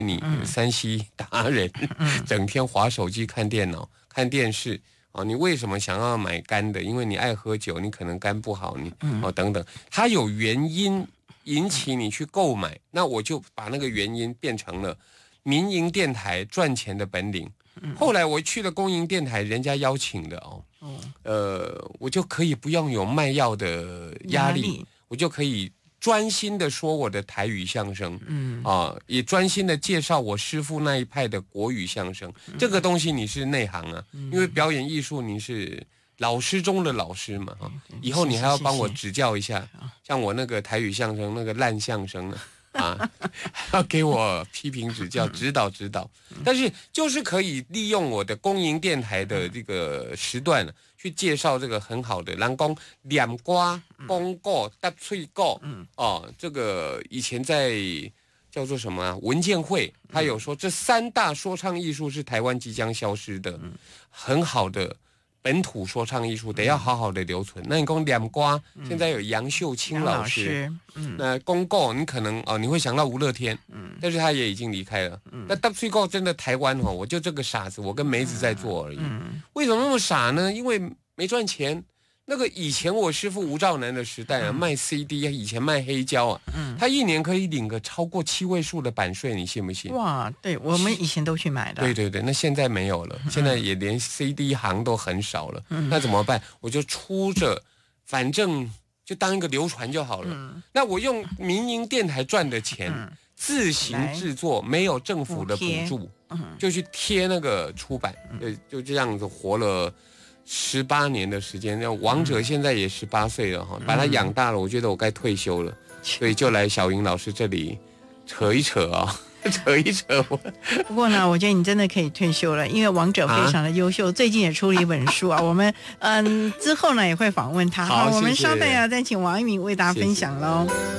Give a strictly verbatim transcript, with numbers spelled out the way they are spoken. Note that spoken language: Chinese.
你三 C 达人，整天滑手机、看电脑、看电视啊，你为什么想要买肝的？因为你爱喝酒，你可能肝不好，你哦等等，它有原因引起你去购买，那我就把那个原因变成了民营电台赚钱的本领。后来我去了公营电台，人家邀请的哦，呃，我就可以不用有卖药的压力，我就可以专心的说我的台语相声，嗯啊，也专心的介绍我师父那一派的国语相声。嗯、这个东西你是内行啊，嗯、因为表演艺术你是老师中的老师嘛，哈、嗯，以后你还要帮我指教一下，谢谢像我那个台语相声那个烂相声呢。啊，要给我批评指教、指导指导，但是就是可以利用我的公营电台的这个时段去介绍这个很好的，人讲两瓜公告搭脆告，哦，这个以前在叫做什么啊？文建会他有说这三大说唱艺术是台湾即将消失的，很好的。本土说唱艺术得要好好的留存。那你讲两瓜，现在有杨秀清老师，嗯，那公告你可能哦，你会想到吴乐天，嗯，但是他也已经离开了。嗯，那大吹告真的台湾哦，我就这个傻子，我跟梅子在做而已。嗯，为什么那么傻呢？因为没赚钱。那个以前我师父吴兆南的时代啊，嗯、卖 C D 啊，以前卖黑胶啊，嗯，他一年可以领个超过七位数的版税，你信不信？ 哇，对我们以前都去买的。 对对对，那现在没有了，嗯、现在也连 C D 行都很少了。嗯、那怎么办？我就出着，反正就当一个流传就好了。嗯、那我用民营电台赚的钱，嗯、自行制作，没有政府的补助，嗯、就去贴那个出版，嗯、就这样子活了。十八年的时间，那王者现在也十八岁了哈，把他养大了，我觉得我该退休了，所以就来小云老师这里扯一扯啊、哦，扯一扯我。 不过呢，我觉得你真的可以退休了，因为王者非常的优秀，啊、最近也出了一本书啊，我们嗯之后呢也会访问他。好，我们稍待啊，再请王一鸣为大家分享喽。谢谢。